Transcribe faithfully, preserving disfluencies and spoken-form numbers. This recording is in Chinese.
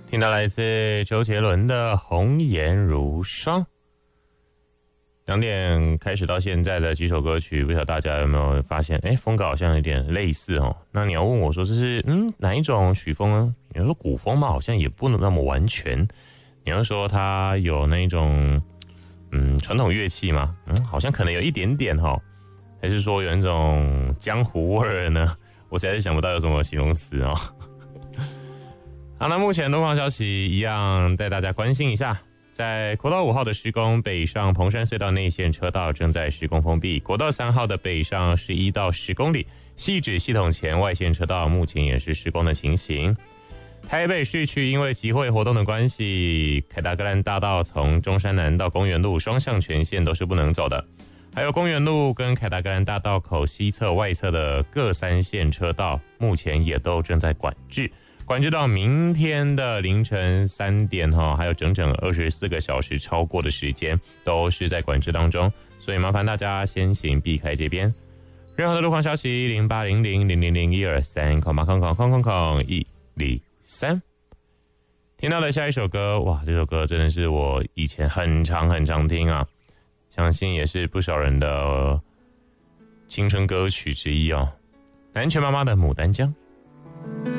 听到来自周杰伦的《红颜如霜》。两点开始到现在的几首歌曲，不晓得大家有没有发现，哎，风格好像有点类似哦。那你要问我说这是嗯哪一种曲风呢？你要说古风嘛，好像也不能那么完全。你要说它有那种嗯传统乐器嘛，嗯，好像可能有一点点哈、哦，还是说有那种江湖味儿呢？我实在是想不到有什么形容词哦。好，那目前路况消息一样带大家关心一下，在国道五号的施工，北上彭山隧道内线车道正在施工封闭，国道三号的北上十一到十公里，汐止系统前外线车道目前也是施工的情形。台北市区因为集会活动的关系，凯达格兰大道从中山南到公园路双向全线都是不能走的，还有公园路跟凯达格兰大道口西侧外侧的各三线车道目前也都正在管制，管制到明天的凌晨三点哈，还有整整二十四个小时超过的时间都是在管制当中，所以麻烦大家先行避开这边。任何的路况消息零八零零零零零一二三空八空空空空空一零三。听到的下一首歌，哇，这首歌真的是我以前很常很常听啊，相信也是不少人的青春歌曲之一哦。南拳妈妈的《牡丹江》。